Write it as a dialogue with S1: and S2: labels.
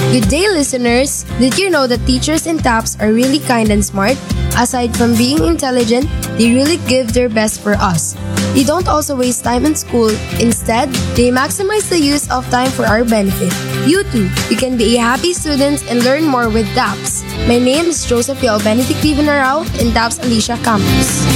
S1: Good day, listeners! Did you know that teachers in TAPS are really kind and smart? Aside from being intelligent, they really give their best for us. They don't also waste time in school. Instead, they maximize the use of time for our benefit. You too, you can be a happy student and learn more with TAPS. My name is Joseph Yao Benedict Vivanarao in TAPS Alicia Campus.